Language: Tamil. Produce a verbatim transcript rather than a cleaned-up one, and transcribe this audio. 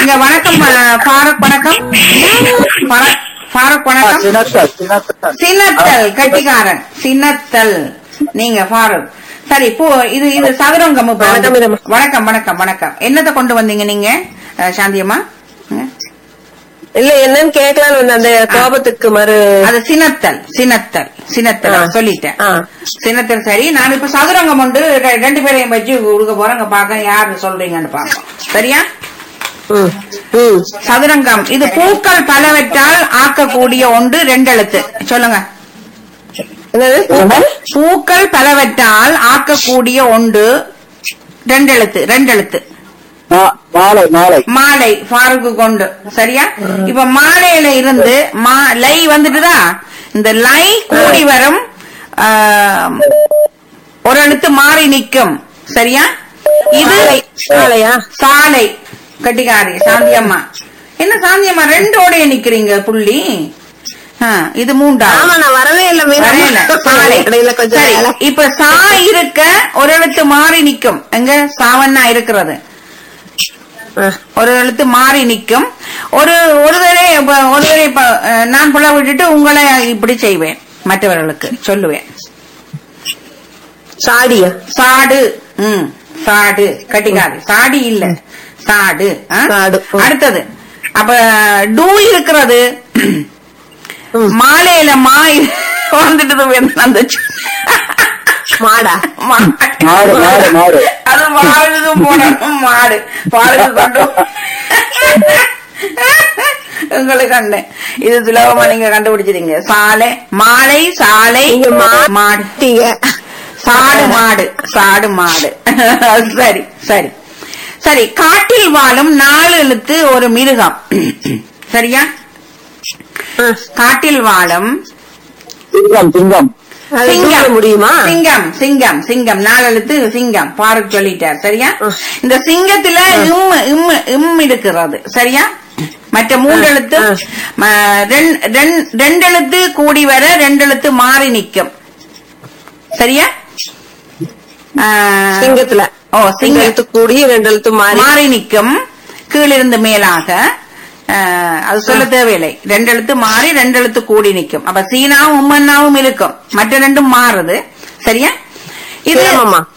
நீங்க வணக்கம் ஃபாரூக் வணக்கம் ஃபாரூக் வணக்கம். சின்னத்தல் கட்டிக்காரன் சின்னத்தல் நீங்க ஃபாரூக். சரி போ இது இது சதுரங்கம். வணக்கம் வணக்கம் வணக்கம். என்னத்தை கொண்டு வந்தீங்க நீங்க சாந்தியம்மா? இல்ல என்னன்னு கேட்கலான்னு அந்த கோபத்துக்கு மறு அது சின்னத்தல் சின்னத்தல் சின்னத்தல் சொல்லிட்டேன். சின்னத்தல் சரி. நான் இப்ப சதுரங்கம் உண்டு ரெண்டு பேரையும் வச்சு கொடுக்க போறேங்க. பாக்க யாரு சொல்றீங்கன்னு பாப்போம். சரியா? சதுரங்கம் இது பூக்கள் பலவற்றால் ஆக்கக்கூடிய ஒன்று ரெண்டு எழுத்து. சொல்லுங்க. பூக்கள் பலவற்றால் ஆக்கக்கூடிய ஒன்று ரெண்டு எழுத்து. ரெண்டு எழுத்து. மாலை ஃபாருக்கு கொண்டு. சரியா? இப்ப மாலையில இருந்து லை வந்துட்டுதா. இந்த லை கூடி வரும் ஒரு எழுத்து மாறி நிக்கும். சரியா? இது சாலை கட்டிக்காரி சாந்தியம்மா. என்ன சாந்தியம்மா ரெண்டோடைய நிக்கிறீங்க புள்ளி? இது மூன்றா? வரவே இல்ல. இப்ப சா இருக்க ஒரு எழுத்து மாறி நிக்கும். எங்க சாவன்னா இருக்கிறது ஒரு எழுத்து மாறி நிக்கும். ஒரு ஒருவரை ஒருவரை நான் புள்ள விட்டுட்டு உங்களை இப்படி செய்வேன். மற்றவர்களுக்கு சொல்லுவேன். சாடியா? சாடு. ம் சாடு கட்டிக்காது. சாடி இல்ல சாடு. அடுத்தது அப்ப டூ இருக்கிறது. மாலையில மா வந்துட்டு அந்த மாடா அது மாடுக்கு போனோம். மாடு பாலுக்கு கொண்டு உங்களுக்கு கண்டு இது சுலபமா நீங்க கண்டுபிடிச்சிருங்க. சாலை மாலை சாலை மாடு சாடு மாடு சாடு மாடு. சரி சரி சரி. காட்டில் வாழும் நாலு எழுத்து ஒரு மிருகம். சரியா? காட்டில் வாழும் சிங்கம் முடியுமா? சிங்கம் சிங்கம் சிங்கம் நாலு எழுத்து சிங்கம். பாருக்கு சொல்லிட்டார். சரியா? இந்த சிங்கத்துல இம் இம் இம் இருக்கிறது. சரியா? மற்ற மூன்று எழுத்து ரெண்டு எழுத்து கூடி வர ரெண்டு எழுத்து மாறி நிக்கும். சரியா? சிங்கத்துல ஓ சிங்கத்து கூடி ரெண்டு எழுத்து மாறி நிக்கும். கீழிருந்து மேலாக அது சொல்ல தேவையில்லை. ரெண்டு எழுத்து மாறி ரெண்டு எழுத்து கூடி நிக்கும். அப்ப சீனாவும் உம்மன்னாவும் இருக்கும். மற்ற ரெண்டும் மாறுது. சரியா? இது